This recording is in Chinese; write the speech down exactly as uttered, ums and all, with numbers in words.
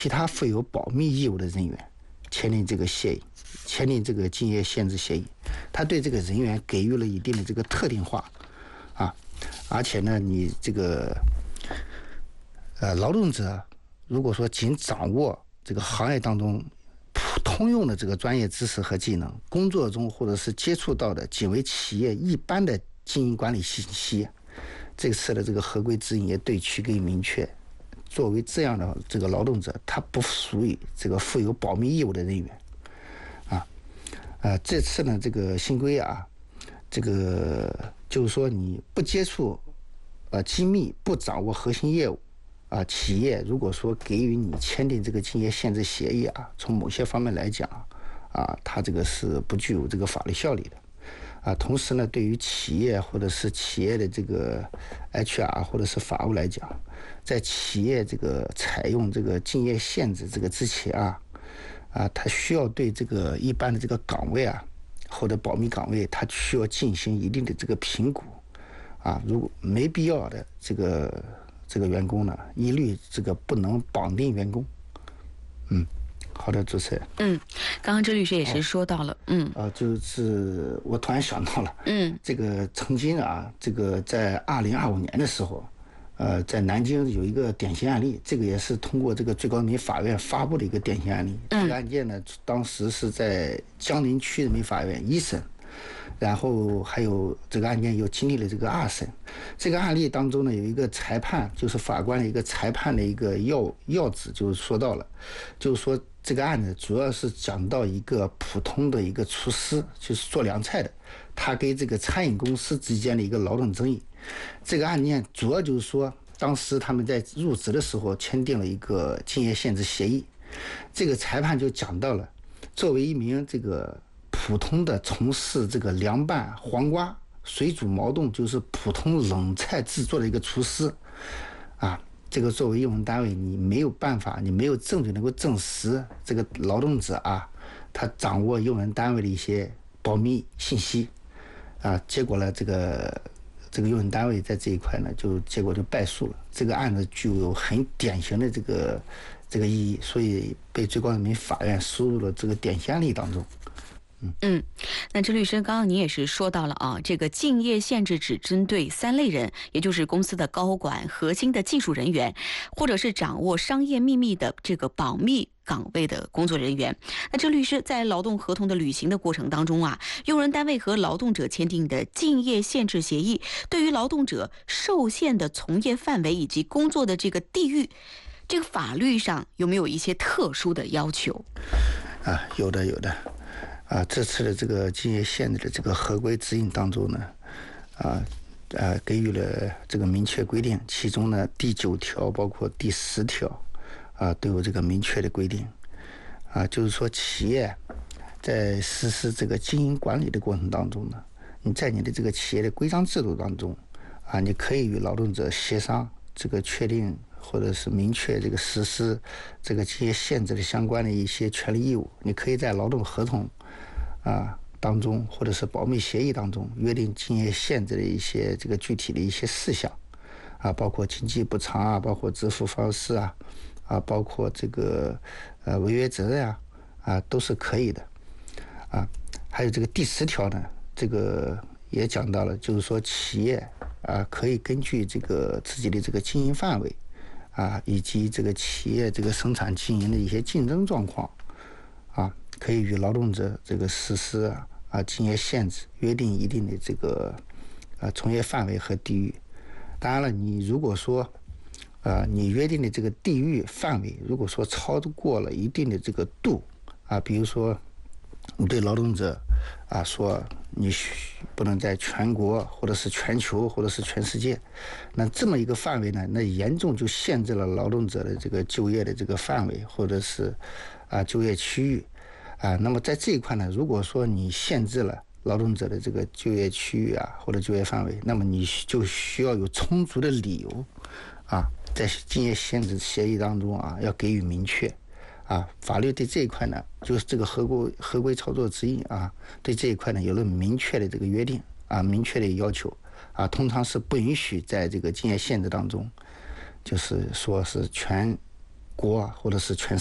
其他负有保密义务的人员签订这个协议，签订这个竞业限制协议，他对这个人员给予了一定的这个特定化啊，而且呢，你这个呃劳动者如果说仅掌握这个行业当中普通用的这个专业知识和技能，工作中或者是接触到的仅为企业一般的经营管理信息，这次的这个合规指引也对其给予明确。作为这样的这个劳动者，他不属于这个负有保密义务的人员，啊，呃，这次呢这个新规啊，这个就是说你不接触呃机密，不掌握核心业务啊，企业如果说给予你签订这个竞业限制协议啊，从某些方面来讲啊，它这个是不具有这个法律效力的。啊，同时呢，对于企业或者是企业的这个 H R 或者是法务来讲，在企业这个采用这个竞业限制这个之前啊，啊，它需要对这个一般的这个岗位啊或者保密岗位，它需要进行一定的这个评估，啊，如果没必要的这个这个员工呢，一律这个不能绑定员工，嗯。好的，主持人。 嗯，刚刚周律师也是说到了，嗯， 啊、呃，就是我突然想到了， 嗯， 这个曾经啊，这个在二零二五年的时候，呃，在南京有一个典型案例，这个也是通过这个最高人民法院发布的一个典型案例。 嗯、 这个案件呢，当时是在江宁区人民法院一审，然后还有这个案件又经历了这个二审。这个案例当中呢，有一个裁判，就是法官的一个裁判的一个要要旨，就是说到了，就是说。这个案子主要是讲到一个普通的一个厨师，就是做凉菜的，他跟这个餐饮公司之间的一个劳动争议。这个案件主要就是说，当时他们在入职的时候签订了一个竞业限制协议。这个裁判就讲到了，作为一名这个普通的从事这个凉拌黄瓜、水煮毛豆，就是普通冷菜制作的一个厨师，啊。这个作为用人单位，你没有办法，你没有证据能够证实这个劳动者啊，他掌握用人单位的一些保密信息，啊，结果呢，这个这个用人单位在这一块呢，就结果就败诉了。这个案子具有很典型的这个这个意义，所以被最高人民法院输入了这个典型案例当中。 嗯，那周律师，刚刚你也是说到了啊，这个竞业限制只针对三类人，也就是公司的高管、核心的技术人员，或者是掌握商业秘密的这个保密岗位的工作人员。那周律师，在劳动合同的履行的过程当中啊，用人单位和劳动者签订的竞业限制协议，对于劳动者受限的从业范围以及工作的这个地域，这个法律上有没有一些特殊的要求？ 啊，有的，有的。啊，这次的这个竞业限制的这个合规指引当中呢，啊，呃，给予了这个明确规定，其中呢第九条包括第十条，啊，都有这个明确的规定，啊，就是说企业在实施这个经营管理的过程当中呢，你在你的这个企业的规章制度当中，啊，你可以与劳动者协商这个确定。或者是明确这个实施这个竞业限制的相关的一些权利义务，你可以在劳动合同啊当中，或者是保密协议当中约定竞业限制的一些这个具体的一些事项啊，包括经济补偿啊，包括支付方式啊，啊，包括这个呃违约责任啊，啊都是可以的啊。还有这个第十条呢，这个也讲到了，就是说企业啊可以根据这个自己的这个经营范围。啊，以及这个企业这个生产经营的一些竞争状况，啊，可以与劳动者这个实施啊啊竞业限制，约定一定的这个啊从业范围和地域。当然了，你如果说啊你约定的这个地域范围，如果说超过了一定的这个度啊，比如说你对劳动者啊说你不能在全国或者是全球或者是全世界，那这么一个范围呢，那严重就限制了劳动者的这个就业的这个范围或者是啊就业区域啊。那么在这一块呢，如果说你限制了劳动者的这个就业区域啊或者就业范围，那么你就需要有充足的理由啊，在竞业限制协议当中啊要给予明确。啊，法律对这一块呢，就是这个合规合规操作指引啊，对这一块呢有了明确的这个约定啊，明确的要求啊，通常是不允许在这个竞业限制当中，就是说是全国啊，或者是全